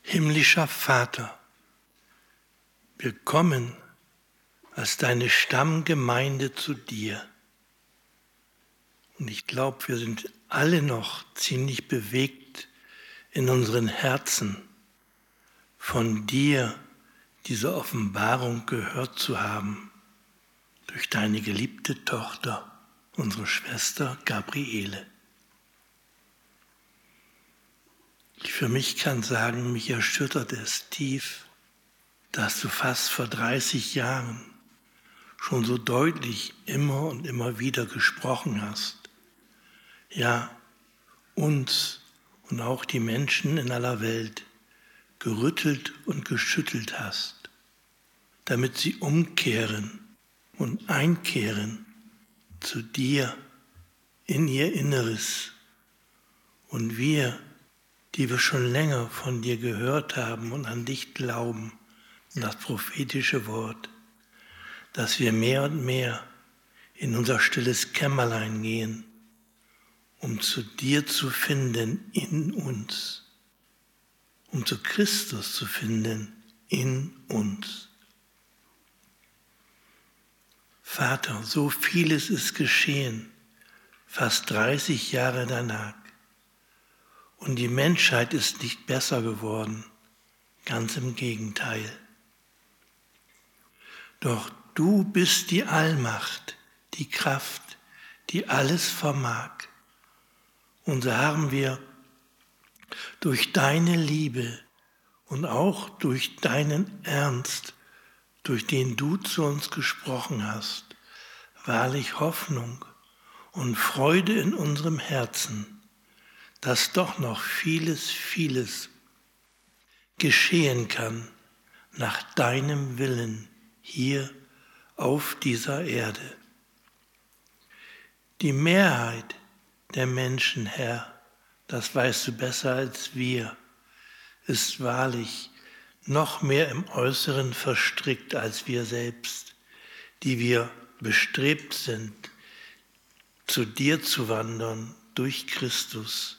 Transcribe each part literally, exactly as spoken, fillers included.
Himmlischer Vater, wir kommen als deine Stammgemeinde zu dir. Und ich glaube, wir sind alle noch ziemlich bewegt in unseren Herzen, von dir diese Offenbarung gehört zu haben, durch deine geliebte Tochter, unsere Schwester Gabriele. Ich für mich kann sagen, mich erschüttert es tief, dass du fast vor dreißig Jahren schon so deutlich immer und immer wieder gesprochen hast. Ja, uns und auch die Menschen in aller Welt gerüttelt und geschüttelt hast, damit sie umkehren und einkehren zu dir in ihr Inneres. Und wir, die wir schon länger von dir gehört haben und an dich glauben, und das prophetische Wort, dass wir mehr und mehr in unser stilles Kämmerlein gehen, um zu dir zu finden in uns, um zu Christus zu finden in uns. Vater, so vieles ist geschehen, fast dreißig Jahre danach. Und die Menschheit ist nicht besser geworden, ganz im Gegenteil. Doch du bist die Allmacht, die Kraft, die alles vermag. Und so haben wir durch deine Liebe und auch durch deinen Ernst, durch den du zu uns gesprochen hast, wahrlich Hoffnung und Freude in unserem Herzen, dass doch noch vieles, vieles geschehen kann nach deinem Willen hier auf dieser Erde. Die Mehrheit der Menschen, Herr, das weißt du besser als wir, ist wahrlich noch mehr im Äußeren verstrickt als wir selbst, die wir bestrebt sind, zu dir zu wandern durch Christus.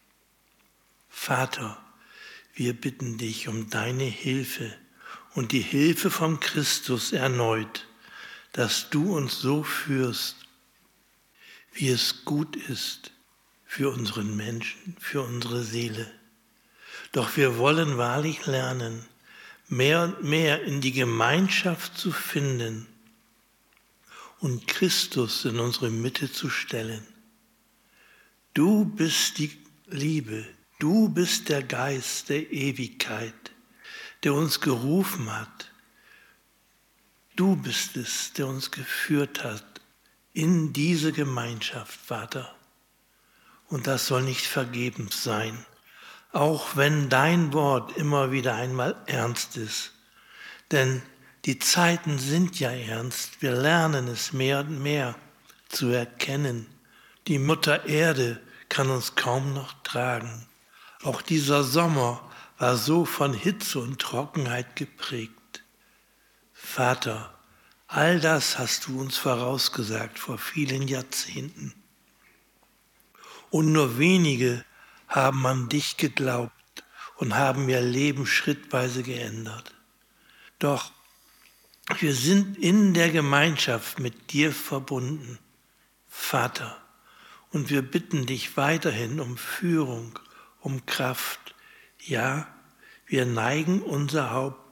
Vater, wir bitten dich um deine Hilfe und die Hilfe von Christus erneut, dass du uns so führst, wie es gut ist für unseren Menschen, für unsere Seele. Doch wir wollen wahrlich lernen, mehr und mehr in die Gemeinschaft zu finden und Christus in unsere Mitte zu stellen. Du bist die Liebe, du bist der Geist der Ewigkeit, der uns gerufen hat. Du bist es, der uns geführt hat in diese Gemeinschaft, Vater. Und das soll nicht vergebens sein, auch wenn dein Wort immer wieder einmal ernst ist. Denn die Zeiten sind ja ernst, wir lernen es mehr und mehr zu erkennen. Die Mutter Erde kann uns kaum noch tragen. Auch dieser Sommer war so von Hitze und Trockenheit geprägt. Vater, all das hast du uns vorausgesagt vor vielen Jahrzehnten. Und nur wenige haben an dich geglaubt und haben ihr Leben schrittweise geändert. Doch wir sind in der Gemeinschaft mit dir verbunden, Vater, und wir bitten dich weiterhin um Führung, um Kraft. Ja, wir neigen unser Haupt